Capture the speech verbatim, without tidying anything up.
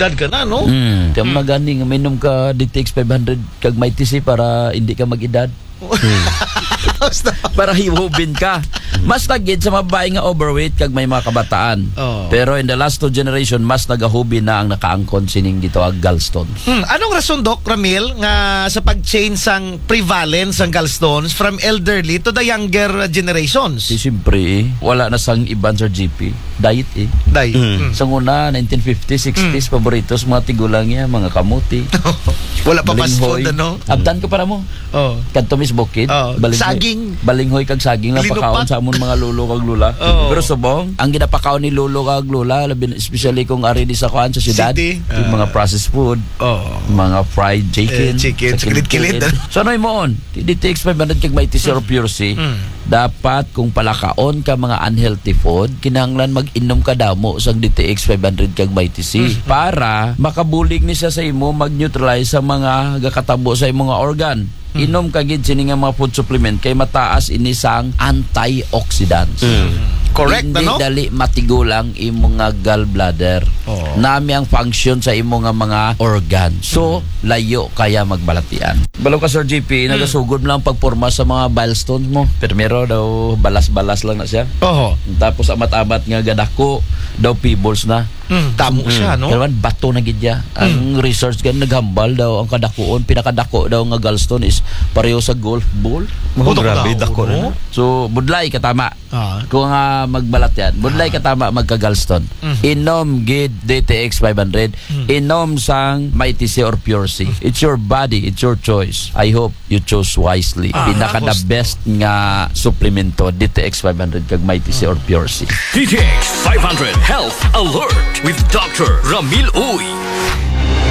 edad ka na, no? Mm. Kaya mga gani nga minom ka D T X five hundred kag may T C para hindi ka mag-edad. Para hiwubin ka. Mas tagid sa mababae nga overweight kag may mga kabataan. Oh. Pero in the last two generation, mas nagahubin na ang nakaangkon sining dito ang gallstones. Hmm. Anong rason, Doc Ramil, nga sa pag-change sang prevalence ng gallstones from elderly to the younger generations? Si siyempre eh, wala na sang iban sa G P. Diet eh. Day. Mm. Sa una, nineteen fifties, sixties, mm. paboritos, mga tigulang niya, mga kamuti. Wala pa fast food, ano? Abdan ko para mo. Oh. Kanto Miss Bukid. Oh. Balinghoy, saging. Balinghoy kag saging lang pakaon sa amon mga lulo kag lula. Oh. Pero subong, ang ginapakaon ni lulo kag lula, labi, especially kung ari di sa kuan sa syudad, yung mga processed food, oh. mga fried chicken, eh, chicken, sa kilid-kilid. So ano mo on? D T X five hundred kag may T C or Pure C. Mm. Dapat kung palakaon ka mga unhealthy food, kinahanglan mag-inom ka damo sa D T X five hundred kag may T C mm. para makabulig ni siya sa imo, mag-neutralize sa mga gakatabo sa imong organ. Mm. Inom ka gid sini nga mga food supplement kay mataas ini sang antioxidants. Mm. Correct, hindi ano? dali matigulang imong nga gallbladder. Oh. Nami ang function sa imong nga mga organ. So, mm. layo kaya magbalatian. Balo ka Sir G P, mm. nagasugod mo lang pagporma sa mga milestones mo. Primero daw balas-balas lang na siya. Oho. Tapos amat-amat nga gadako daw pebbles na. Mm, tamo mm. siya, no? Kaya bato na gid ya. Ang mm. research gan naghambal daw ang kadakuon, pinakadako daw nga gallstone is pareho sa golf ball. Oh, grabe dako na. So, budlay katama. Ah. Kung nga uh, magbalat yan, budlay ah. katama magka-gallstone. Mm-hmm. Inom gid D T X five hundred. Mm. Inom sang may T C or Pure C. It's your body, it's your choice. I hope you chose wisely. Ah, Pinaka the best nga suplemento D T X five hundred kag may T C or Pure C. D T X five hundred Health Alert with Doctor Ramil Uy.